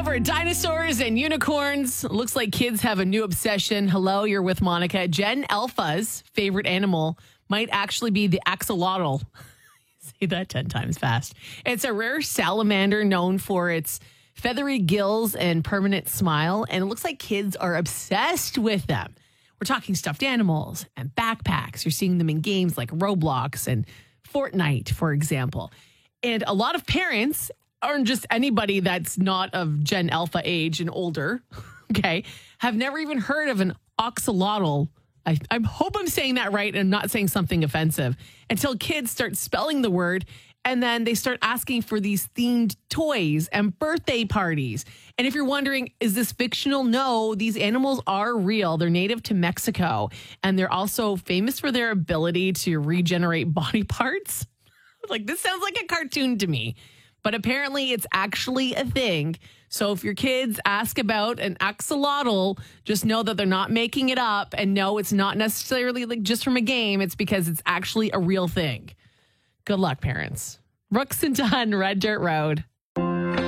for dinosaurs and unicorns. Looks like kids have a new obsession. Hello, you're with Monica. Gen Alpha's favorite animal might actually be the axolotl. Say that 10 times fast. It's a rare salamander known for its feathery gills and permanent smile, and it looks like kids are obsessed with them. We're talking stuffed animals and backpacks. You're seeing them in games like Roblox and Fortnite, for example. And a lot of parents, or just anybody that's not of Gen Alpha age and older, okay, have never even heard of an axolotl. I hope I'm saying that right and not saying something offensive, until kids start spelling the word, and then they start asking for these themed toys and birthday parties. And if you're wondering, is this fictional? No, these animals are real. They're native to Mexico, and they're also famous for their ability to regenerate body parts. Like, this sounds like a cartoon to me, but apparently it's actually a thing. So if your kids ask about an axolotl, just know that they're not making it up, and no, it's not necessarily like just from a game. It's because it's actually a real thing. Good luck, parents. Brooks and Dunn, Red Dirt Road.